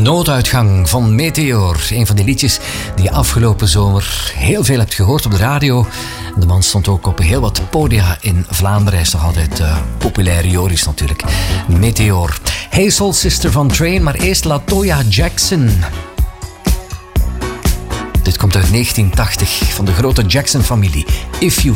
Nooduitgang van Meteor. Een van die liedjes die je afgelopen zomer heel veel hebt gehoord op de radio. De man stond ook op heel wat podia in Vlaanderen. Hij is nog altijd populair, Joris natuurlijk. Meteor. Hey Soul Sister van Train, maar eerst LaToya Jackson. Dit komt uit 1980 van de grote Jackson-familie. If You